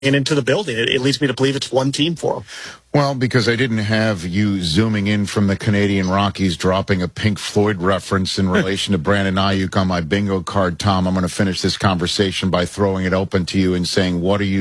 into the building. It leads me to believe it's one team for them. Well, because I didn't have you zooming in from the Canadian Rockies dropping a Pink Floyd reference in relation to Brandon Ayuk on my bingo card, Tom, I'm going to finish this conversation by throwing it open to you and saying,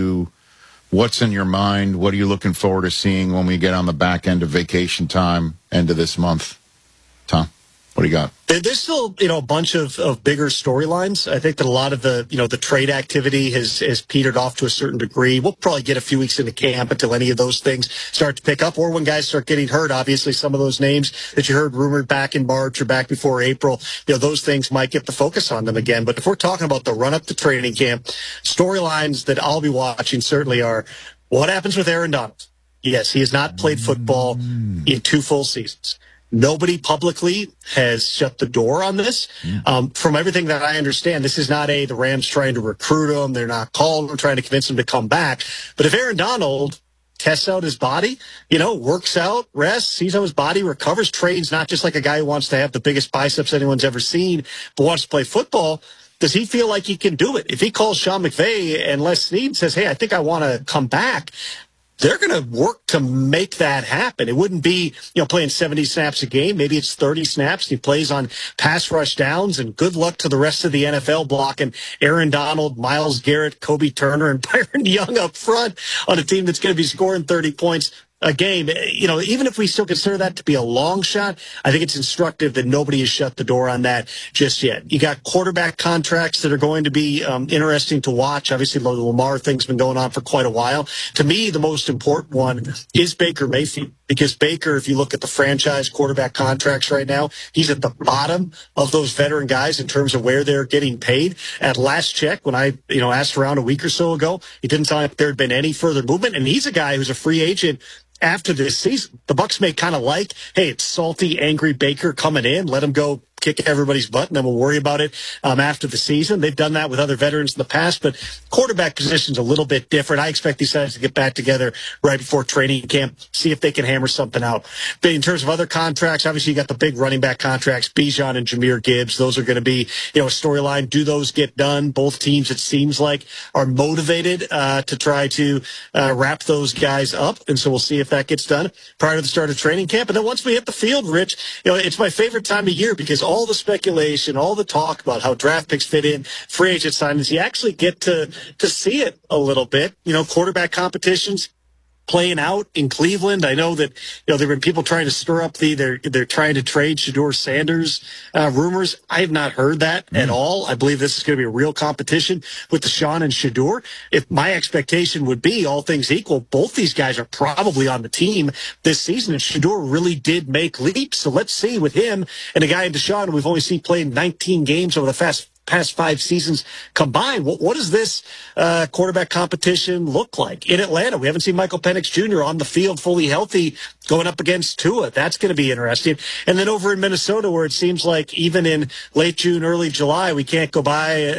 what's in your mind? What are you looking forward to seeing when we get on the back end of vacation time, end of this month? Tom, what do you got? There's still, a bunch of bigger storylines. I think that a lot of the trade activity has petered off to a certain degree. We'll probably get a few weeks into camp until any of those things start to pick up, or when guys start getting hurt. Obviously, some of those names that you heard rumored back in March or back before April, those things might get the focus on them again. But if we're talking about the run up to training camp, storylines that I'll be watching certainly are what happens with Aaron Donald. Yes, he has not played football in 2 full seasons. Nobody publicly has shut the door on this. From everything that I understand, this is not the Rams trying to recruit him. They're not calling him, trying to convince him to come back. But if Aaron Donald tests out his body, works out, rests, sees how his body recovers, trains, not just like a guy who wants to have the biggest biceps anyone's ever seen, but wants to play football, does he feel like he can do it? If he calls Sean McVay and Les Snead and says, hey, I think I want to come back, they're going to work to make that happen. It wouldn't be, playing 70 snaps a game. Maybe it's 30 snaps. He plays on pass rush downs, and good luck to the rest of the NFL blocking Aaron Donald, Myles Garrett, Kobe Turner, and Byron Young up front on a team that's going to be scoring 30 points a game. Even if we still consider that to be a long shot, I think it's instructive that nobody has shut the door on that just yet. You got quarterback contracts that are going to be interesting to watch. Obviously, the Lamar thing's been going on for quite a while. To me, the most important one is Baker Mayfield, because Baker, if you look at the franchise quarterback contracts right now, he's at the bottom of those veteran guys in terms of where they're getting paid. At last check, when I asked around a week or so ago, it didn't sound like there had been any further movement, and he's a guy who's a free agent after this season. The Bucs may kind of like, hey, it's salty, angry Baker coming in. Let him go kick everybody's butt, and then we'll worry about it after the season. They've done that with other veterans in the past, but quarterback position's a little bit different. I expect these guys to get back together right before training camp, see if they can hammer something out. But in terms of other contracts, obviously you got the big running back contracts, Bijan and Jahmyr Gibbs. Those are going to be, a storyline. Do those get done? Both teams, it seems like, are motivated to try to wrap those guys up, and so we'll see if that gets done prior to the start of training camp. And then once we hit the field, Rich, it's my favorite time of year because all the speculation, all the talk about how draft picks fit in, free agent signings, you actually get to see it a little bit. Quarterback competitions playing out in Cleveland. I know that there have been people trying to stir up they're trying to trade Shedeur Sanders rumors. I have not heard that at all. I believe this is going to be a real competition with Deshaun and Shedeur. If my expectation would be, all things equal, both these guys are probably on the team this season, and Shedeur really did make leaps. So let's see with him and a guy in Deshaun we've only seen play 19 games over the past 5 seasons combined. What does this quarterback competition look like in Atlanta? We haven't seen Michael Penix Jr. on the field fully healthy going up against Tua. That's going to be interesting. And then over in Minnesota, where it seems like even in late June, early July, we can't go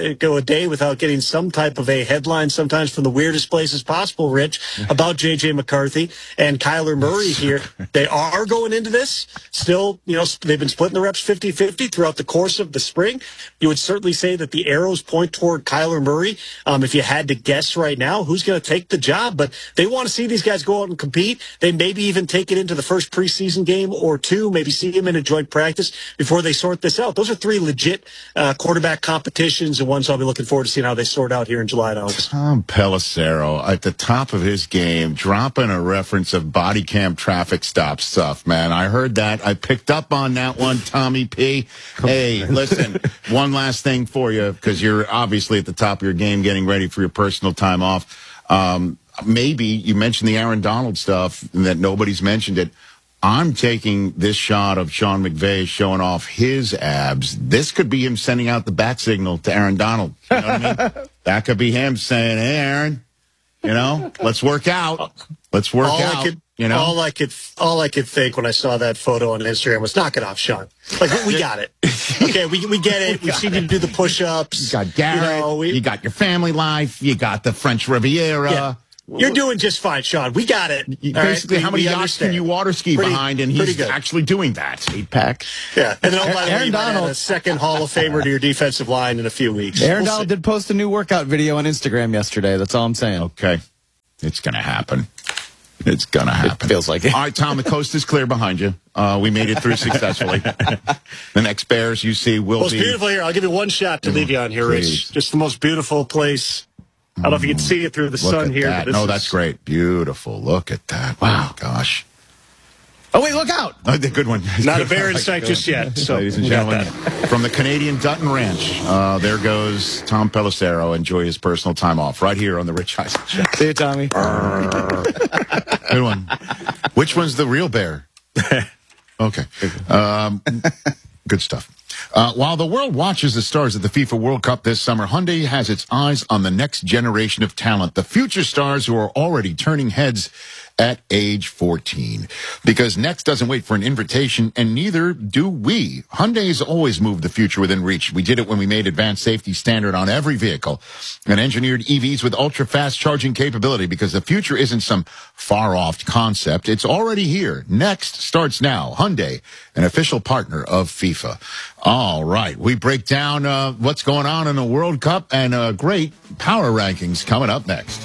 a day without getting some type of a headline, sometimes from the weirdest places possible, Rich, about J.J. McCarthy and Kyler Murray here. They are going into this. Still, they've been splitting the reps 50-50 throughout the course of the spring. You would certainly say that the arrows point toward Kyler Murray. If you had to guess right now who's going to take the job, but they want to see these guys go out and compete. They maybe even take it into the first preseason game or two, maybe see him in a joint practice before they sort this out. Those are 3 legit quarterback competitions, and ones I'll be looking forward to seeing how they sort out here in July and August. Tom Pelissero at the top of his game, dropping a reference of body cam traffic stop stuff, man. I heard that. I picked up on that one, Tommy P. Hey, listen, one last thing for you, because you're obviously at the top of your game getting ready for your personal time off. Maybe you mentioned the Aaron Donald stuff and that nobody's mentioned it. I'm taking this shot of Sean McVay showing off his abs. This could be him sending out the bat signal to Aaron Donald. You know what I mean? That could be him saying, hey, Aaron, let's work out. Let's work out. All I could think when I saw that photo on Instagram was, knock it off, Sean. Like, we got it. Okay, we get it. We've seen you do the push-ups. You got Garrett. You got your family life. You got the French Riviera. Yeah. You're doing just fine, Sean. We got it. Basically, how many yachts can you water ski behind? And he's actually doing that. 8-pack. Yeah. And then, by the way, you might add a second Hall of Famer to your defensive line in a few weeks. Aaron Donald did post a new workout video on Instagram yesterday. That's all I'm saying. Okay. It's going to happen. It's going to happen. It feels like it. All right, Tom, the coast is clear behind you. We made it through successfully. The next Bears you see will It's be... beautiful here. I'll give you one shot to leave you on here, Rich. Just the most beautiful place. I don't know if you can see it through the sun here. That. But No, that's great. Beautiful. Look at that. Wow. Gosh. Oh, wait, look out. Good one. Not a bear in sight just yet. So ladies and gentlemen, from the Canadian Dutton Ranch, there goes Tom Pelissero. Enjoy his personal time off right here on the Rich Eisen Show. See you, Tommy. Good one. Which one's the real bear? Okay. Good stuff. While the world watches the stars of the FIFA World Cup this summer, Hyundai has its eyes on the next generation of talent, the future stars who are already turning heads at age 14. Because next doesn't wait for an invitation, and neither do we. Hyundai's always moved the future within reach. We did it when we made advanced safety standard on every vehicle and engineered EVs with ultra-fast charging capability, because the future isn't some far-off concept. It's already here. Next starts now. Hyundai, an official partner of FIFA. All right. We break down what's going on in the World Cup and great power rankings coming up next.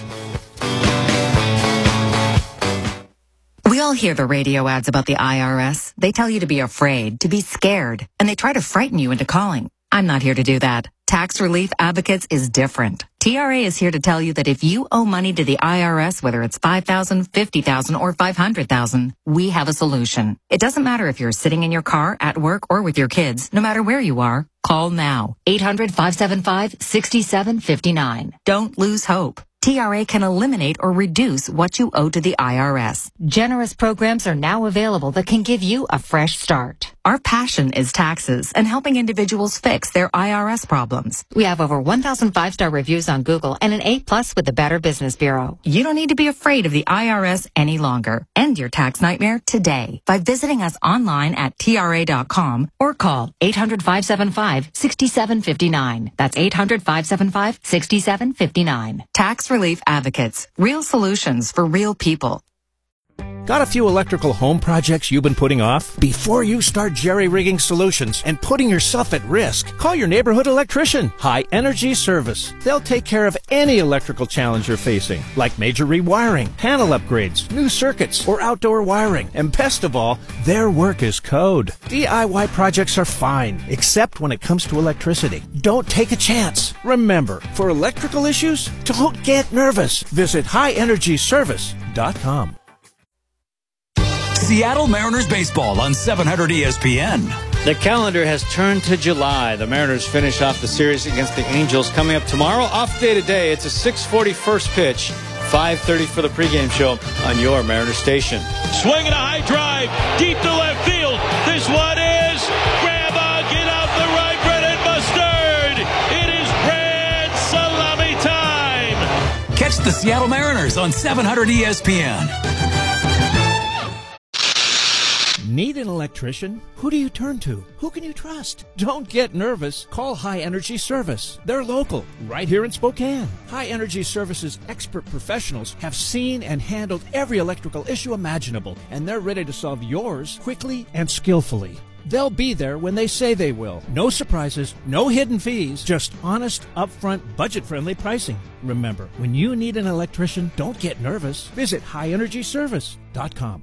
We all hear the radio ads about the IRS. They tell you to be afraid, to be scared, and they try to frighten you into calling. I'm not here to do that. Tax Relief Advocates is different. TRA is here to tell you that if you owe money to the IRS, whether it's $5,000, $50,000, or $500,000, we have a solution. It doesn't matter if you're sitting in your car, at work, or with your kids. No matter where you are, call now. 800-575-6759. Don't lose hope. TRA can eliminate or reduce what you owe to the IRS. Generous programs are now available that can give you a fresh start. Our passion is taxes and helping individuals fix their IRS problems. We have over 1,000 5-star reviews on Google and an A+ with the Better Business Bureau. You don't need to be afraid of the IRS any longer. End your tax nightmare today by visiting us online at TRA.com or call 800-575-6759. That's 800-575-6759. Tax Relief Advocates. Real solutions for real people. Got a few electrical home projects you've been putting off? Before you start jerry-rigging solutions and putting yourself at risk, call your neighborhood electrician, High Energy Service. They'll take care of any electrical challenge you're facing, like major rewiring, panel upgrades, new circuits, or outdoor wiring. And best of all, their work is code. DIY projects are fine, except when it comes to electricity. Don't take a chance. Remember, for electrical issues, don't get nervous. Visit highenergyservice.com. Seattle Mariners baseball on 700 ESPN. The calendar has turned to July. The Mariners finish off the series against the Angels coming up tomorrow. Off day today. It's a 6:40 first pitch. 5:30 for the pregame show on your Mariners station. Swinging a high drive deep to left field. This one is grandma, get out the right, bread and mustard. It is bread salami time. Catch the Seattle Mariners on 700 ESPN. Need an electrician? Who do you turn to? Who can you trust? Don't get nervous. Call High Energy Service. They're local, right here in Spokane. High Energy Service's expert professionals have seen and handled every electrical issue imaginable, and they're ready to solve yours quickly and skillfully. They'll be there when they say they will. No surprises, no hidden fees, just honest, upfront, budget-friendly pricing. Remember, when you need an electrician, don't get nervous. Visit highenergyservice.com.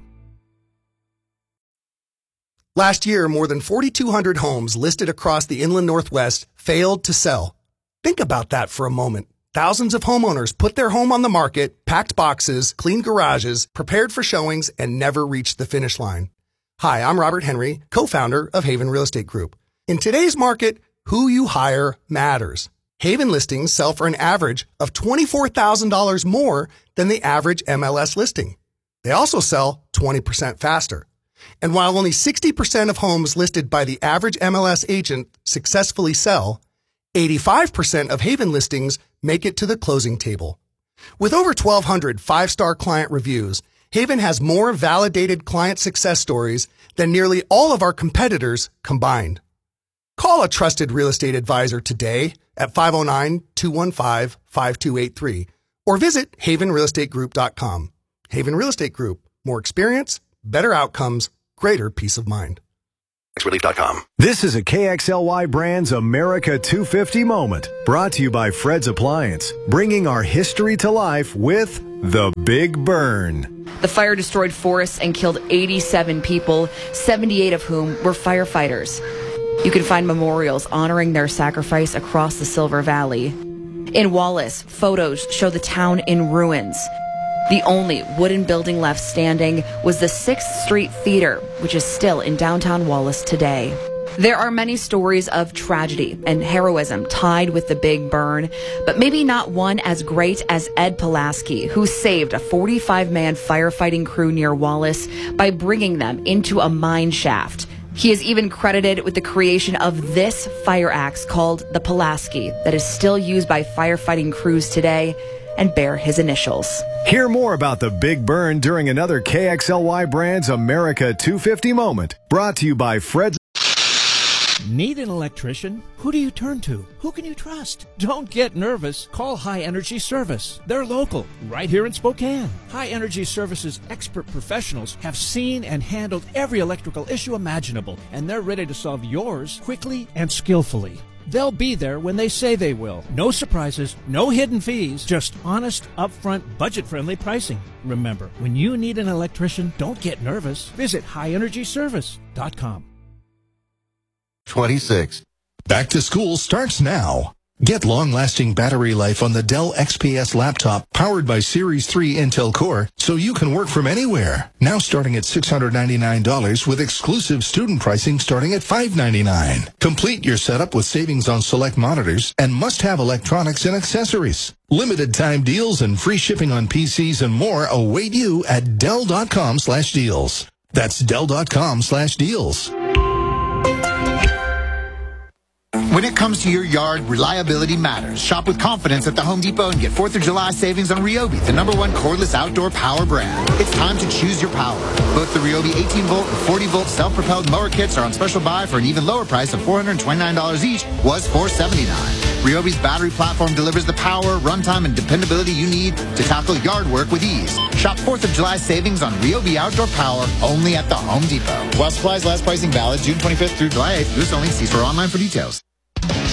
Last year, more than 4,200 homes listed across the inland Northwest failed to sell. Think about that for a moment. Thousands of homeowners put their home on the market, packed boxes, cleaned garages, prepared for showings, and never reached the finish line. Hi, I'm Robert Henry, co-founder of Haven Real Estate Group. In today's market, who you hire matters. Haven listings sell for an average of $24,000 more than the average MLS listing. They also sell 20% faster. And while only 60% of homes listed by the average MLS agent successfully sell, 85% of Haven listings make it to the closing table. With over 1,200 5-star client reviews, Haven has more validated client success stories than nearly all of our competitors combined. Call a trusted real estate advisor today at 509-215-5283 or visit havenrealestategroup.com. Haven Real Estate Group. More experience, better outcomes, greater peace of mind. Relief.com. This is a KXLY Brands America 250 moment, brought to you by Fred's Appliance, bringing our history to life with The Big Burn. The fire destroyed forests and killed 87 people, 78 of whom were firefighters. You can find memorials honoring their sacrifice across the Silver Valley. In Wallace, photos show the town in ruins. The only wooden building left standing was the 6th Street Theater, which is still in downtown Wallace today. There are many stories of tragedy and heroism tied with the Big Burn, but maybe not one as great as Ed Pulaski, who saved a 45-man firefighting crew near Wallace by bringing them into a mine shaft. He is even credited with the creation of this fire axe called the Pulaski that is still used by firefighting crews today and bear his initials. Hear more about The Big Burn during another KXLY Brands America 250 moment, brought to you by Fred's. Need an electrician? Who do you turn to? Who can you trust? Don't get nervous. Call High Energy Service. They're local, right here in Spokane. High Energy Service's expert professionals have seen and handled every electrical issue imaginable, and they're ready to solve yours quickly and skillfully. They'll be there when they say they will. No surprises, no hidden fees, just honest, upfront, budget-friendly pricing. Remember, when you need an electrician, don't get nervous. Visit highenergyservice.com. 26. Back to school starts now. Get long-lasting battery life on the Dell XPS laptop powered by Series 3 Intel Core so you can work from anywhere. Now starting at $699 with exclusive student pricing starting at $599. Complete your setup with savings on select monitors and must-have electronics and accessories. Limited time deals and free shipping on PCs and more await you at Dell.com/deals. That's Dell.com/deals. When it comes to your yard, reliability matters. Shop with confidence at the Home Depot and get 4th of July savings on Ryobi, the #1 cordless outdoor power brand. It's time to choose your power. Both the Ryobi 18-volt and 40-volt self-propelled mower kits are on special buy for an even lower price of $429 each, was $479. Ryobi's battery platform delivers the power, runtime, and dependability you need to tackle yard work with ease. Shop 4th of July savings on Ryobi outdoor power only at the Home Depot. While supplies last, pricing valid June 25th through July 8th. U.S. only. See store online for details.